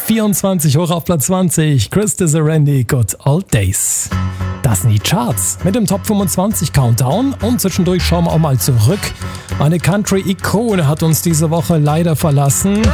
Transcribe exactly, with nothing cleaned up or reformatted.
vierundzwanzig hoch auf Platz zwanzig. Krista Randy, Good Old Days. Das sind die Charts mit dem Top fünfundzwanzig Countdown und zwischendurch schauen wir auch mal zurück. Eine Country-Ikone hat uns diese Woche leider verlassen.